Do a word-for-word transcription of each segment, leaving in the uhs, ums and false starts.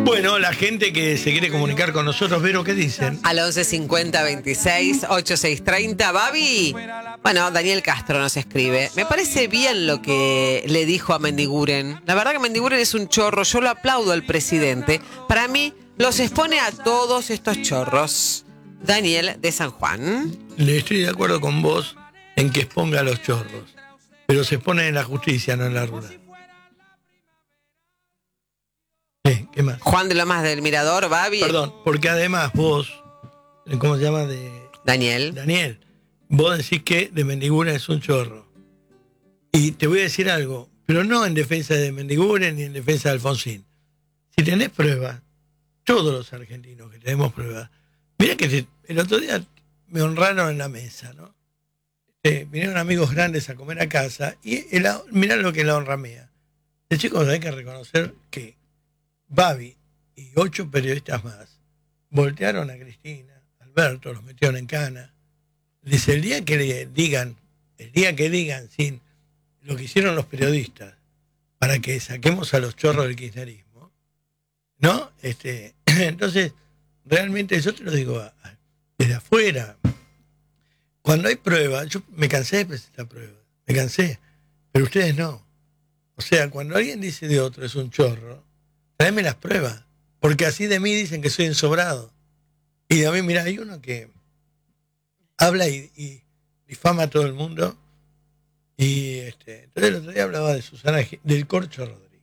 Bueno, la gente que se quiere comunicar con nosotros, Vero, ¿qué dicen? Al once cincuenta veintiséis ochenta y seis treinta. Babi. Bueno, Daniel Castro nos escribe. Me parece bien lo que le dijo a Mendiguren. La verdad que Mendiguren es un chorro. Yo lo aplaudo al presidente. Para mí, los expone a todos estos chorros. Daniel de San Juan. Le estoy de acuerdo con vos en que exponga a los chorros. Pero se expone en la justicia, no en la rural. Sí, ¿qué más? Juan de Lomas del Mirador, Babi. Perdón, porque además vos, ¿cómo se llama? De Daniel. Daniel, vos decís que de Mendiguren es un chorro. Y te voy a decir algo, pero no en defensa de Mendiguren ni en defensa de Alfonsín. Si tenés pruebas, todos los argentinos que tenemos pruebas, mirá que te, el otro día me honraron en la mesa, ¿no? Eh, vinieron amigos grandes a comer a casa y el, mirá lo que es la honra mía. De chicos hay que reconocer que Babi y ocho periodistas más voltearon a Cristina, Alberto, los metieron en cana. Dice, el día que le digan, el día que digan sin lo que hicieron los periodistas para que saquemos a los chorros del kirchnerismo, ¿no? Este, entonces, realmente yo te lo digo a, a, desde afuera. Cuando hay pruebas, yo me cansé de presentar pruebas, me cansé, pero ustedes no. O sea, cuando alguien dice de otro es un chorro, tráeme las pruebas, porque así de mí dicen que soy ensobrado. Y de mí, mira, hay uno que habla y, y difama a todo el mundo. Y este, entonces el otro día hablaba de Susana, del Corcho Rodríguez.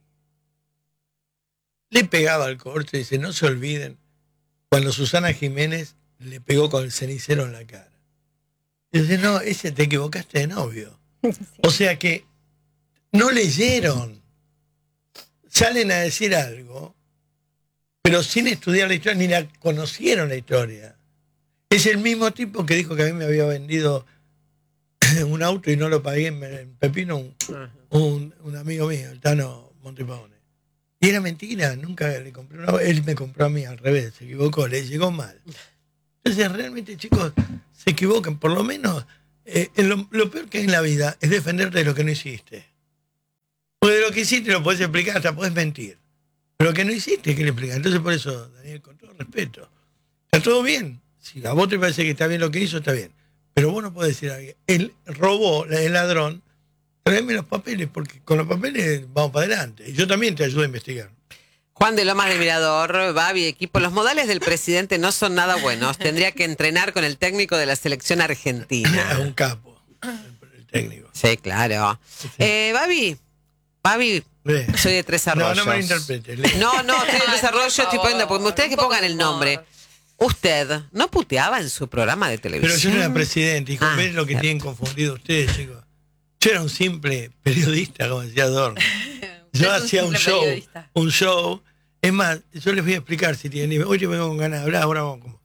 Le pegaba al Corcho y dice, no se olviden, cuando Susana Jiménez le pegó con el cenicero en la cara. Y dice, no, ese te equivocaste de novio. Sí. O sea que no leyeron. Salen a decir algo, pero sin estudiar la historia, ni la conocieron la historia. Es el mismo tipo que dijo que a mí me había vendido un auto y no lo pagué en Pepino, un, un, un amigo mío, el Tano Montepaone. Y era mentira, nunca le compré una, él me compró a mí al revés, se equivocó, le llegó mal. Entonces realmente, chicos, se equivocan, por lo menos, eh, lo, lo peor que hay en la vida es defenderte de lo que no hiciste. Porque de lo que hiciste lo podés explicar, hasta podés mentir. Pero lo que no hiciste, ¿qué le explicas? Entonces, por eso, Daniel, con todo respeto, está todo bien. Si a vos te parece que está bien lo que hizo, está bien. Pero vos no podés decir a alguien, él robó, el ladrón, tráeme los papeles, porque con los papeles vamos para adelante. Y yo también te ayudo a investigar. Juan de Lomas del Mirador, Babi, equipo, los modales del presidente no son nada buenos. Tendría que entrenar con el técnico de la selección argentina. Es un capo, el, el técnico. Sí, claro. Sí. Eh, Babi. Babi, Bien. Soy de Tres Arroyos. No, no me interprete. No, no, estoy de Tres Arroyos, estoy poniendo, porque ustedes que pongan el nombre. Usted no puteaba en su programa de televisión. Pero yo no era presidente, hijo, ah, ven lo que cierto. tienen confundido ustedes, chicos. Yo era un simple periodista, como decía Adorno. Yo hacía un show, periodista. un show. Es más, yo les voy a explicar si tienen. Hoy te vengo con ganas de hablar, ahora vamos como.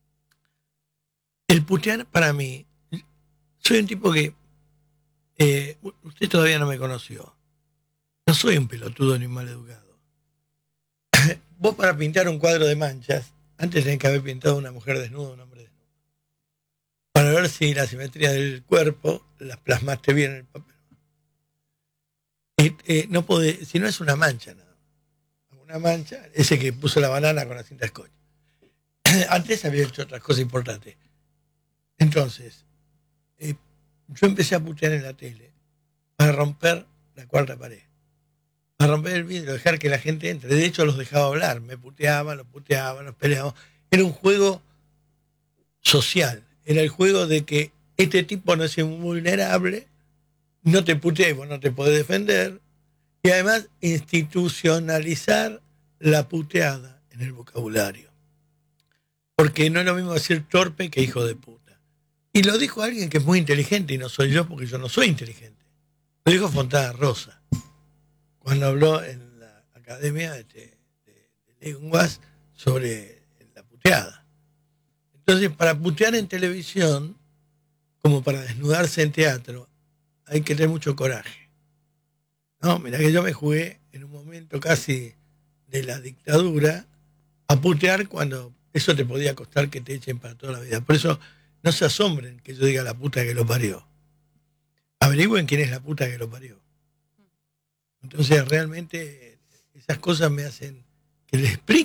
El putear para mí, soy un tipo que eh, usted todavía no me conoció. No soy un pelotudo ni un mal educado. Vos para pintar un cuadro de manchas, antes tenés que haber pintado una mujer desnuda, un hombre desnudo. Para ver si la simetría del cuerpo la plasmaste bien en el papel. Eh, eh, no podés, si no es una mancha nada más. Una mancha, ese que puso la banana con la cinta scotch. Antes había hecho otras cosas importantes. Entonces, eh, yo empecé a putear en la tele para romper la cuarta pared. A romper el vidrio, dejar que la gente entre. De hecho, los dejaba hablar. Me puteaban, los puteaban, los peleaban. Era un juego social. Era el juego de que este tipo no es invulnerable, no te putea y vos no te podés defender. Y además, institucionalizar la puteada en el vocabulario. Porque no es lo mismo decir torpe que hijo de puta. Y lo dijo alguien que es muy inteligente y no soy yo, porque yo no soy inteligente. Lo dijo Fontana Rosa, cuando habló en la Academia de, de, de Lenguas sobre la puteada. Entonces, para putear en televisión, como para desnudarse en teatro, hay que tener mucho coraje. No, mira que yo me jugué en un momento casi de la dictadura a putear cuando eso te podía costar que te echen para toda la vida. Por eso no se asombren que yo diga la puta que lo parió. Averigüen quién es la puta que lo parió. Entonces realmente esas cosas me hacen que les explique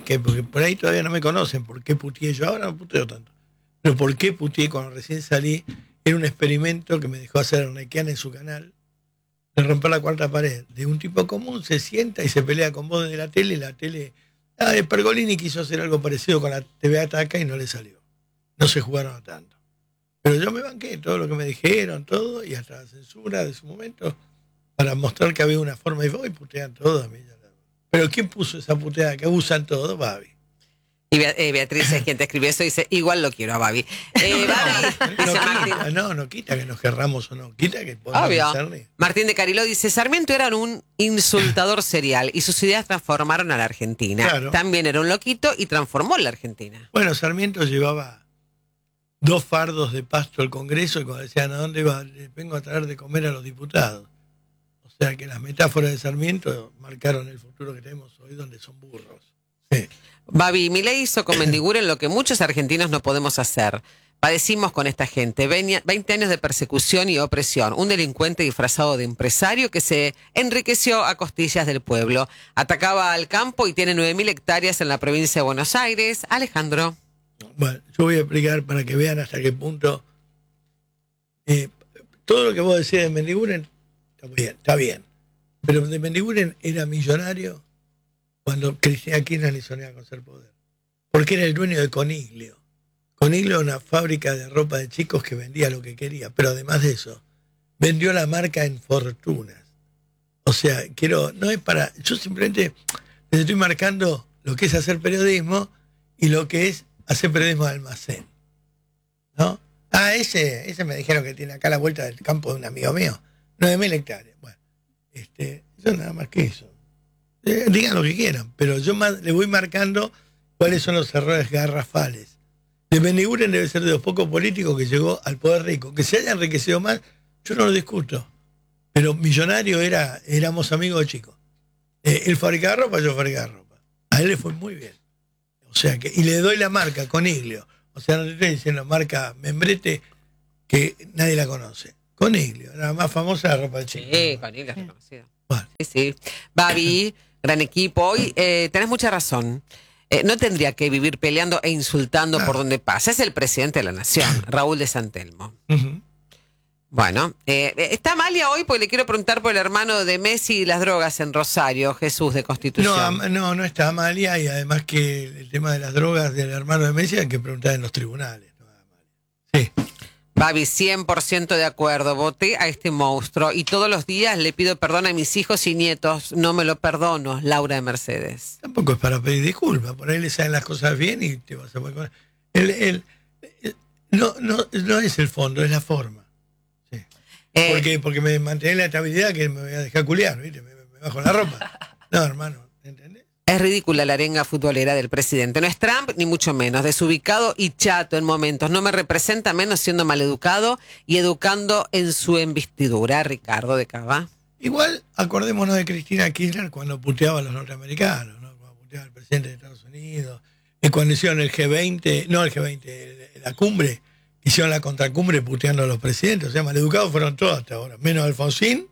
explique, porque por ahí todavía no me conocen, por qué puteé yo, ahora no puteo tanto, pero por qué puteé cuando recién salí, era un experimento que me dejó hacer Arnequian en su canal, de romper la cuarta pared, de un tipo común, se sienta y se pelea con vos desde la tele, y la tele, ah, Pergolini quiso hacer algo parecido con la T V Ataca y no le salió, no se jugaron a tanto, pero yo me banqué todo lo que me dijeron, todo, y hasta la censura de su momento, para mostrar que había una forma, y hoy putean todo a mí. Pero ¿quién puso esa puteada que usan todo? Babi. Y Be- eh, Beatriz es quien te escribió eso y dice, igual lo quiero a Babi. Eh, Babi, No, dice Martín. quita, no, no quita que nos querramos o no, quita que podamos Obvio. hacerle. Martín de Cariló dice, Sarmiento era un insultador serial y sus ideas transformaron a la Argentina. Claro. También era un loquito y transformó la Argentina. Bueno, Sarmiento llevaba dos fardos de pasto al Congreso y cuando decían, ¿a dónde va? Les vengo a traer de comer a los diputados. O sea que las metáforas de Sarmiento marcaron el futuro que tenemos hoy, donde son burros. Sí. Babi, Milei hizo con Mendiguren lo que muchos argentinos no podemos hacer. Padecimos con esta gente, veinte años de persecución y opresión, un delincuente disfrazado de empresario que se enriqueció a costillas del pueblo. Atacaba al campo y tiene nueve mil hectáreas en la provincia de Buenos Aires. Alejandro. Bueno, yo voy a explicar para que vean hasta qué punto eh, todo lo que vos decías de Mendiguren está bien, está bien. Pero de Mendiguren era millonario cuando Cristina Kirchner le soñaba con ser poder. Porque era el dueño de Coniglio. Coniglio era una fábrica de ropa de chicos que vendía lo que quería. Pero además de eso, vendió la marca en fortunas. O sea, quiero, no es para, yo simplemente les estoy marcando lo que es hacer periodismo y lo que es hacer periodismo de almacén. ¿No? Ah, ese, ese me dijeron que tiene acá a la vuelta del campo de un amigo mío. nueve mil hectáreas. Bueno, este, yo nada más que eso. Eh, digan lo que quieran, pero yo más, le voy marcando cuáles son los errores garrafales. De Mendiguren debe ser de los pocos políticos que llegó al poder rico. Que se haya enriquecido más, yo no lo discuto. Pero millonario era, éramos amigos de chicos. Eh, él fabricaba ropa, yo fabricaba ropa. A él le fue muy bien. O sea que, y le doy la marca, Coniglio. O sea, no te estoy diciendo marca Membrete que nadie la conoce. Coniglio, la más famosa de ropa de chico. Sí, Coniglio es reconocido. Bueno. Sí, sí. Babi, gran equipo. Hoy eh, tenés mucha razón. Eh, no tendría que vivir peleando e insultando Ah. por donde pasa. Es el presidente de la nación, Raúl de Santelmo. Uh-huh. Bueno, eh, está Amalia hoy porque le quiero preguntar por el hermano de Messi y las drogas en Rosario, Jesús de No, Constitución. am- no, no está Amalia y además que el tema de las drogas del hermano de Messi hay que preguntar en los tribunales. ¿No? Sí. Babi, cien por ciento de acuerdo. Voté a este monstruo y todos los días le pido perdón a mis hijos y nietos. No me lo perdono, Laura de Mercedes. Tampoco es para pedir disculpas, por ahí le salen las cosas bien y te vas a poder con- el, el- el- no, no, no es el fondo, es la forma. Sí. Eh, Porque, porque me mantiene la estabilidad que me voy a dejar culiar, ¿viste? Me, me bajo la ropa. No, hermano, ¿entendés? Es ridícula la arenga futbolera del presidente. No es Trump, ni mucho menos. Desubicado y chato en momentos. No me representa menos siendo maleducado y educando en su investidura. Ricardo de Cava. Igual, acordémonos de Cristina Kirchner cuando puteaba a los norteamericanos, ¿no? Cuando puteaba al presidente de Estados Unidos, y cuando hicieron el G veinte, no el G veinte, la cumbre, hicieron la contracumbre puteando a los presidentes. O sea, maleducados fueron todos hasta ahora, menos Alfonsín,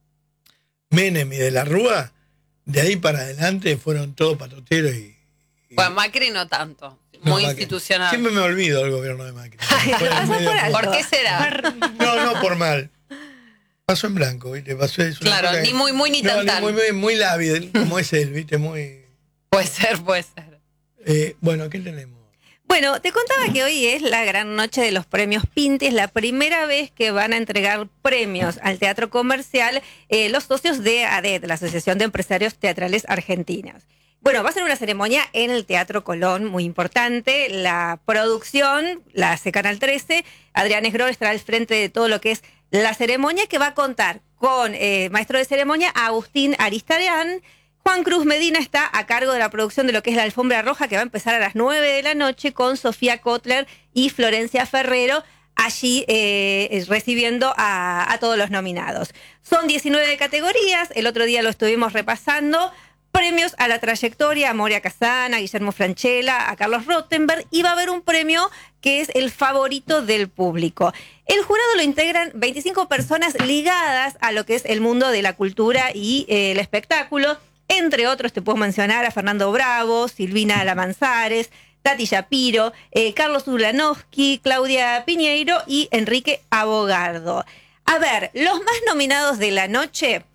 Menem y de la Rúa. De ahí para adelante fueron todos patoteros y... y- Bueno, Macri no tanto. no, Muy Macri. institucional. Siempre me olvido del gobierno de Macri. Ay, Fue lo pasó medio por alto. ¿Por qué será? No, no por mal. Pasó en blanco, ¿viste? Pasó, es una Claro, cosa que- ni muy, muy, ni no, tan, tan. Muy, muy, muy lábil, como es él, ¿viste? Muy... Puede ser, puede ser. Eh, bueno, ¿qué tenemos? Bueno, te contaba que hoy es la gran noche de los premios Pinti, es la primera vez que van a entregar premios al teatro comercial eh, los socios de A D E T, la Asociación de Empresarios Teatrales Argentinos. Bueno, va a ser una ceremonia en el Teatro Colón, muy importante. La producción la hace Canal trece. Adrián Esgror estará al frente de todo lo que es la ceremonia, que va a contar con eh, maestro de ceremonia Agustín Aristarián. Juan Cruz Medina está a cargo de la producción de lo que es la alfombra roja, que va a empezar a las nueve de la noche con Sofía Kotler y Florencia Ferrero, allí eh, recibiendo a, a todos los nominados. Son diecinueve categorías, el otro día lo estuvimos repasando. Premios a la trayectoria, a Moria Casana, a Guillermo Francella, a Carlos Rottenberg, y va a haber un premio que es el favorito del público. El jurado lo integran veinticinco personas ligadas a lo que es el mundo de la cultura y eh, el espectáculo. Entre otros te puedo mencionar a Fernando Bravo, Silvina Lamanzares, Tati Shapiro, eh, Carlos Ulanowski, Claudia Piñeiro y Enrique Abogardo. A ver, los más nominados de la noche: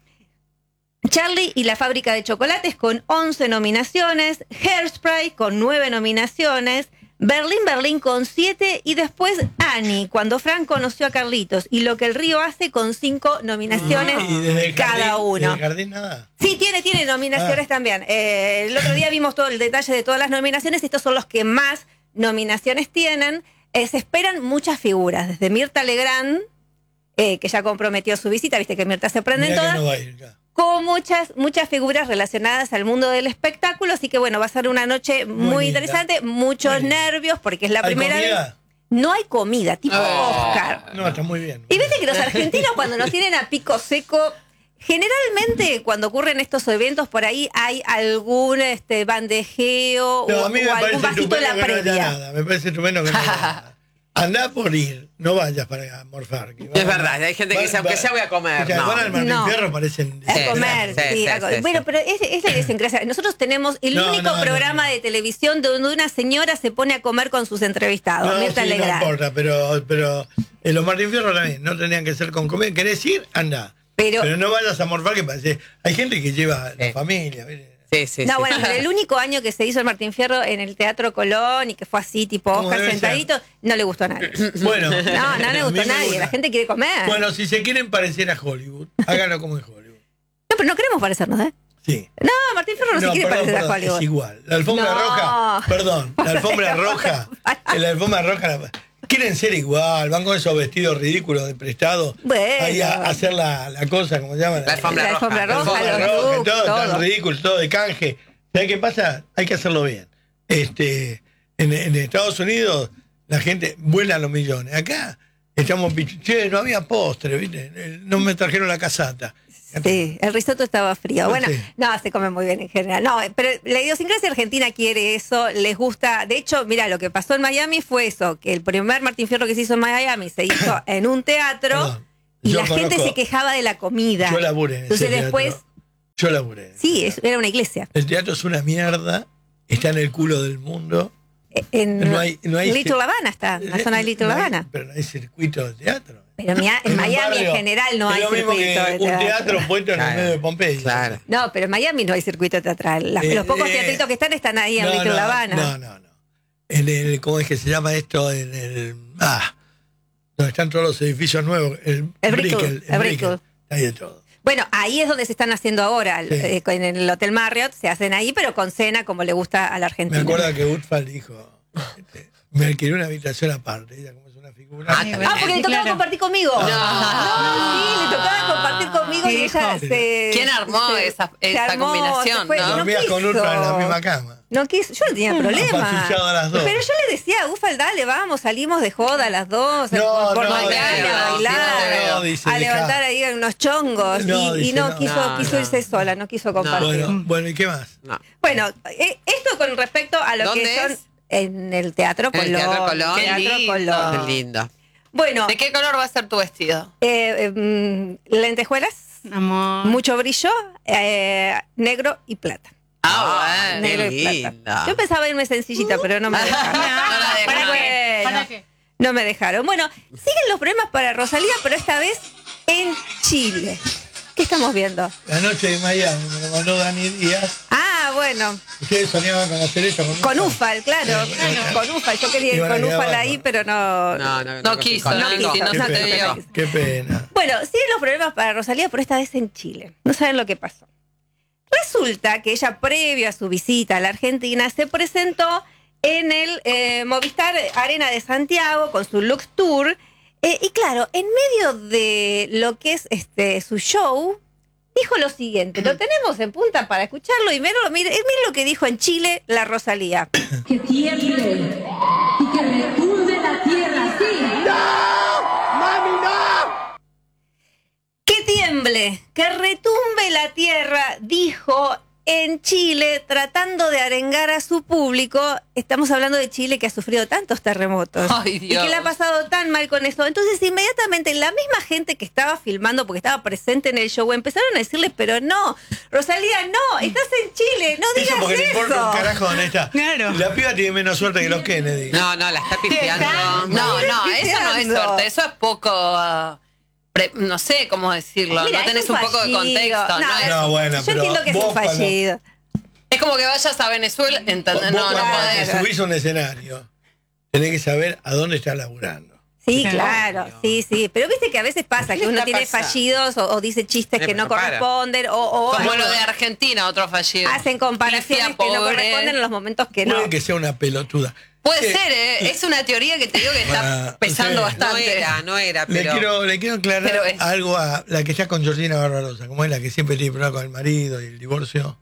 Charlie y la fábrica de chocolates con once nominaciones, Hairspray con nueve nominaciones, Berlín Berlín con siete y después Annie, cuando Fran conoció a Carlitos y Lo que el río hace con cinco nominaciones ¿Y desde el cada jardín, uno. desde el jardín nada? Sí, tiene, tiene nominaciones Ah. también. Eh, el otro día vimos todo el detalle de todas las nominaciones. Estos son los que más nominaciones tienen. Eh, se esperan muchas figuras, desde Mirta Legrand, eh, que ya comprometió su visita, viste que Mirta se prende en Mirá que todas, no va a ir ya. con muchas, muchas figuras relacionadas al mundo del espectáculo. Así que bueno, va a ser una noche muy, Muy linda. interesante, muchos Muy linda. nervios, porque es la ¿Hay primera comida? vez. No hay comida, tipo Oh. Oscar. No, está muy bien. Y viste que los argentinos cuando nos tienen a pico seco, generalmente cuando ocurren estos eventos por ahí hay algún este bandejeo No, o, a mí me o algún parece vasito en estupendo la que no haya previa. nada. Me parece estupendo que no haya nada. Andá por ir, no vayas para morfar. que Es van- verdad, hay gente que van- dice, aunque van- sea voy a comer. o sea, No. van al Martín No. Fierro, parecen... A Sí, comer, sí, sí, sí, a co- sí, bueno, sí. pero es, es la idiosincrasia. Nosotros tenemos el No, único no, no, programa no. de televisión donde una señora se pone a comer con sus entrevistados. No, Mirta sí, no Legrand. importa, pero, pero en los Martín Fierro también no tenían que ser con comida. ¿Querés ir? Anda. Pero- Pero, no vayas a morfar, que parece... Hay gente que lleva la Sí. familia. ¿viste? Sí, sí, No, sí. bueno, pero el único año que se hizo el Martín Fierro en el Teatro Colón y que fue así, tipo Como Oscar debe sentadito, no le gustó a nadie. Bueno. No, no le a gustó mí a me nadie. gusta. La gente quiere comer. Bueno, si se quieren parecer a Hollywood, háganlo como en Hollywood. No, pero no queremos parecernos, ¿eh? Sí. No, Martín Fierro no, se quiere perdón, parecer perdón, a Hollywood. es igual. La alfombra No. roja, perdón, la alfombra roja, la alfombra roja, la- quieren ser igual, van con esos vestidos ridículos de prestado, Bueno. ahí a, a hacer la, la cosa, ¿cómo se llama? La alfombra La roja. alfombra La roja, alfombra los roja, looks, todo, todo. tan ridículo, todo de canje. ¿Sabes qué pasa? Hay que hacerlo bien. Este, en, en Estados Unidos la gente vuela a los millones. Acá estamos pichu- che, no había postre, ¿viste? Eh, No me trajeron la casata. Sí, el risotto estaba frío. Bueno, Sí. no, se come muy bien en general. No, pero la idiosincrasia argentina quiere eso, les gusta. De hecho, mira, lo que pasó en Miami fue eso, que el primer Martín Fierro que se hizo en Miami se hizo en un teatro Perdón, y yo la gente conozco- se quejaba de la comida. Yo laburé en ese Entonces después, teatro. Yo laburé. sí, es- era una iglesia. El teatro es una mierda, está en el culo del mundo. En No hay- no hay- Little Havana está, en la zona de Little No hay- Havana. Pero no hay circuito de teatro. Pero en, Mia- en un Miami barrio, en general no es hay lo mismo circuito que de un teatro. teatro puesto en el Claro, medio de Pompeya. claro. No, pero en Miami no hay circuito teatral. Las- Eh, los pocos eh, teatritos que están están ahí en No, Little no, Havana. No, no, no. En el, ¿cómo es que se llama esto? En el. Ah, donde están todos los edificios nuevos. El, El Brickell, Brickell, el Brickell. Hay de todo. Bueno, ahí es donde se están haciendo ahora, Sí. eh, en el Hotel Marriott, se hacen ahí, pero con cena como le gusta a la Me Argentina. acuerdo que Utfal dijo: este, me alquilé una habitación aparte. Ella, como es una figura. Ah, Sí, también. Ah, porque le Sí, tocaba claro. compartir conmigo. No. sí, le tocaba compartir conmigo ¿Qué y ella dijo? se. ¿Quién armó se- esa- se esa armó, combinación, se fue, no? y Dormías con quiso. Utfal en la misma cama. No quiso, yo no tenía problema. Apasullado a las dos. Pero yo le decía, Ufal, dale, vamos, salimos de joda a las dos, No, por no, mañana, no, a bailar, no, no, dice, a deja. levantar ahí unos chongos. No, y, y dice, no, no. quiso, No, quiso no. irse sola, no quiso compartir. Bueno, bueno, ¿y qué más? No. Bueno, eh, esto con respecto a lo ¿Dónde que son es? en el Teatro En Colón. el Teatro Colón. Qué Teatro lindo. Colón. Qué lindo. Bueno, ¿De qué color va a ser tu vestido? eh, mm, lentejuelas, Amor. mucho brillo, eh, negro y plata. Ah, bueno, Negro qué y plata. linda. Yo pensaba irme sencillita, pero no me dejaron. No la dejaron. Bueno, ¿Para qué? ¿Para qué? no me dejaron. Bueno, siguen los problemas para Rosalía, pero esta vez en Chile. ¿Qué estamos viendo? La noche de Miami me lo mandó Dani Díaz. Ah, bueno, Ustedes soñaban con hacer esto con con Utfal? Ufal, claro. Sí, claro. Con Ufal, yo quería ir Iban a con quedar Ufal bárbaros. ahí, pero no. No, no, No quiso, con- no con- quiso, no Qué se pena, atrevió. Qué pena. Bueno, siguen los problemas para Rosalía, pero esta vez en Chile. No saben lo que pasó. Resulta que ella, previo a su visita a la Argentina, se presentó en el eh, Movistar Arena de Santiago con su Lux Tour. Eh, y claro, en medio de lo que es este su show, dijo lo siguiente. Lo tenemos en punta para escucharlo y mire, mire, mire lo que dijo en Chile la Rosalía. Que tiemble y que retumbe la tierra, sí. Que tiemble, que retumbe la tierra, dijo en Chile, tratando de arengar a su público, estamos hablando de Chile que ha sufrido tantos terremotos. Ay, y Dios. que le ha pasado tan mal con eso. Entonces, inmediatamente, la misma gente que estaba filmando, porque estaba presente en el show, empezaron a decirle, pero no, Rosalía, no, estás en Chile, no digas Eso porque le importa un eso. carajo dónde está. Claro. La piba tiene menos suerte que los Kennedy. No, no, la está pifiando. No, no, eso no es Pifiando. suerte, eso es poco, ah, pre- no sé cómo decirlo, Mira, no tenés es un poco de fallido. contexto. No, No, es, No, bueno, Yo pero entiendo que es vos un cuando- fallido. es como que vayas a Venezuela, ¿entendés? Vos No, no cuando podés. te subís a un escenario, tenés que saber a dónde estás laburando. Sí, Claro. claro, sí, sí. Pero viste que a veces pasa ¿Qué que uno está tiene pasando? fallidos o, o dice chistes Eh, que no pero para. corresponden o, o Como algo- lo de Argentina, otro fallido. hacen comparaciones Pifia, que no pobre. corresponden en los momentos que no. Puede que sea una pelotuda. Puede Eh, ser, ¿eh? Es una teoría que te digo que está Ah, pesando sí. bastante. No era, no era, Le pero... quiero, le quiero aclarar Pero es- algo a la que está con Georgina Barbarosa, como es la que siempre tiene problemas con el marido y el divorcio,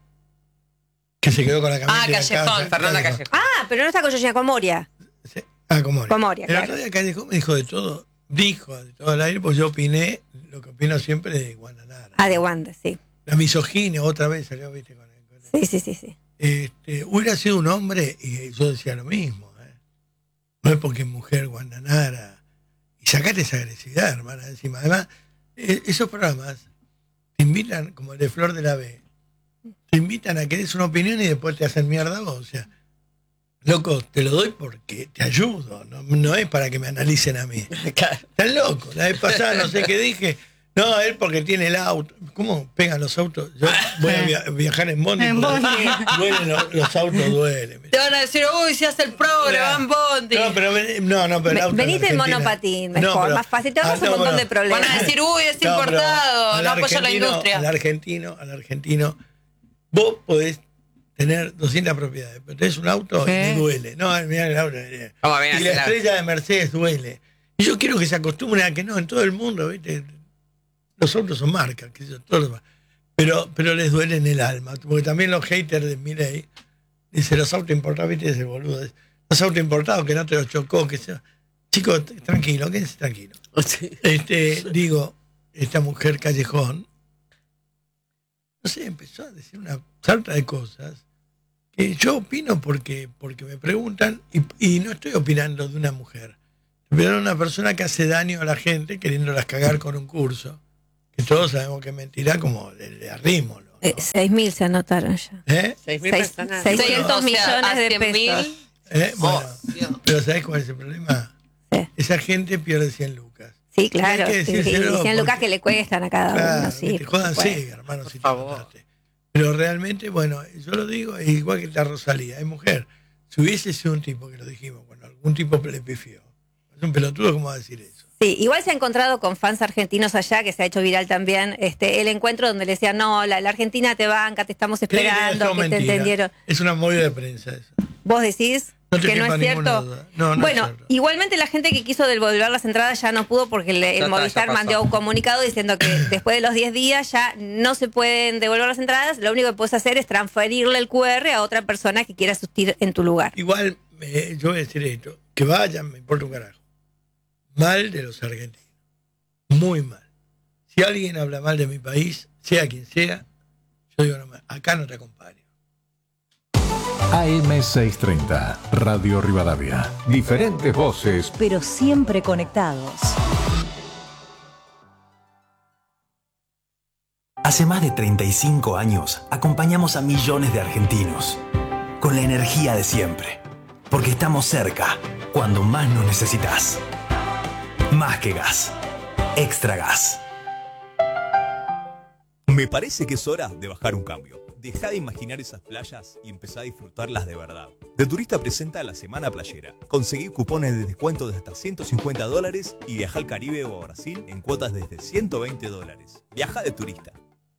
que se quedó con la camioneta. Ah, en la Callejón, casa. Fernanda Callejón. Ah, pero no está con Georgina, con Moria. Sí. Ah, con Moria. Con Moria, El claro. otro día Callejón me dijo de todo, dijo de todo al aire, pues yo opiné lo que opino siempre de Guananara. Ah, de Wanda, sí. La misoginia otra vez salió, viste, con él. Con él. Sí, sí, sí, sí. Este, hubiera sido un hombre y yo decía lo mismo. ¿eh? No es porque es mujer Guananara. Y sacate esa agresividad, hermana, encima. Además, eh, esos programas te invitan, como el de Flor de la B, te invitan a que des una opinión y después te hacen mierda vos. O sea, loco, te lo doy porque te ayudo. No, no es para que me analicen a mí. Están locos. La vez pasada no sé qué dije. No, él porque tiene el auto. ¿Cómo pegan los autos? Yo voy a via- viajar en Bondi. En porque Bondi. duelen los, los autos, duelen. Te van a decir, uy, se hace el progre, van Bondi. No, pero ven- no, no, pero el Ve- auto venite en Argentina- monopatín, No, mejor, pero- más fácil. Te ahorras Ah, un no, montón bueno. de problemas. Van a decir, uy, es No, pero importado, al no apoya la argentino- industria. Al argentino, al argentino, vos podés tener doscientas propiedades, pero tenés un auto y me duele. No, mirá el auto. mirá. ¿Cómo bien Y hace la la- estrella de Mercedes duele. Y yo quiero que se acostumbren a que no, en todo el mundo, ¿viste? Los autos son marcas, qué sé yo, todo lo demás. Pero, pero les duele en el alma. Porque también los haters de Milei dicen los autos importados, ¿viste? Ese boludo. Los autos importados que no te los chocó, que sea. Chicos, t- tranquilo, quédense tranquilo. Este, digo, esta mujer Callejón, no sé, empezó a decir una sarta de cosas que yo opino porque, porque me preguntan y, y no estoy opinando de una mujer. Estoy opinando de una persona que hace daño a la gente queriéndolas cagar con un curso. Que todos sabemos que es mentira como de, de arrímolo. ¿no? Eh, seis mil se anotaron ya. ¿Eh? Seis mil Seis- personas. seis- O seiscientos sea, millones a de cien pesos. mil. ¿Eh? Bueno, Oh, Dios. pero ¿sabés cuál es el problema? Sí. Esa gente pierde cien lucas. Sí, claro. Hay que Sí, sí, decírselo y cien lucas porque- que le cuestan a cada Claro, uno, sí. viste, por jódanse, supuesto. hermano, si te favor. mataste. Pero realmente, bueno, yo lo digo, es igual que la Rosalía, es mujer. Si hubiese sido un tipo, que lo dijimos, cuando algún tipo le pifió, es un pelotudo, ¿cómo va a decir eso? Sí, igual se ha encontrado con fans argentinos allá, que se ha hecho viral también, este, el encuentro donde le decían, no, la, la Argentina te banca, te estamos esperando, Eso es que te mentira. entendieron. Es una movida de prensa eso. ¿Vos decís No te que no quepa es ninguna cierto? duda. No, no bueno, es cierto. igualmente la gente que quiso devolver las entradas ya no pudo porque le- Ya el está, Movistar ya pasó. mandó un comunicado diciendo que después de los diez días ya no se pueden devolver las entradas, lo único que puedes hacer es transferirle el cu erre a otra persona que quiera asistir en tu lugar. Igual, eh, yo voy a decir esto, que vayan, me importa un carajo. Mal de los argentinos. Muy mal. Si alguien habla mal de mi país, sea quien sea, yo digo nomás, acá no te acompaño. A M seiscientos treinta, Radio Rivadavia. Diferentes voces, pero siempre conectados. Hace más de treinta y cinco años acompañamos a millones de argentinos con la energía de siempre, porque estamos cerca cuando más nos necesitas. Más que gas, extra gas. Me parece que es hora de bajar un cambio. Deja de imaginar esas playas y empezá a disfrutarlas de verdad. De Turista presenta la Semana Playera. Conseguí cupones de descuento de hasta ciento cincuenta dólares y viaja al Caribe o a Brasil en cuotas desde ciento veinte dólares. Viaja de Turista.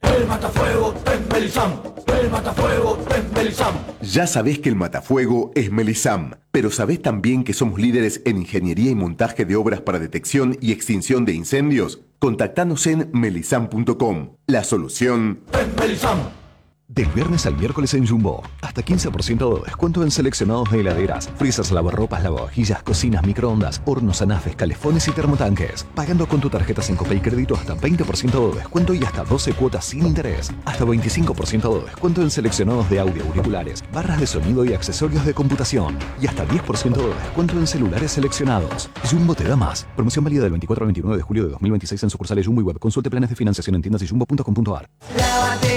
Ya sabés que el matafuego es Melisam, pero sabés también que somos líderes en ingeniería y montaje de obras para detección y extinción de incendios. Contactanos en melisam punto com. La solución Del viernes al miércoles en Jumbo, hasta quince por ciento de descuento en seleccionados de heladeras, freezers, lavarropas, lavavajillas, cocinas, microondas, hornos, anafes, calefones y termotanques. Pagando con tu tarjeta Cencopay Crédito hasta veinte por ciento de descuento y hasta doce cuotas sin interés. Hasta veinticinco por ciento de descuento en seleccionados de audio, auriculares, barras de sonido y accesorios de computación. Y hasta diez por ciento de descuento en celulares seleccionados. Jumbo te da más. Promoción válida del veinticuatro al veintinueve de julio de dos mil veintiséis en sucursales Jumbo y web. Consulte planes de financiación en tiendas y jumbo punto com punto ar.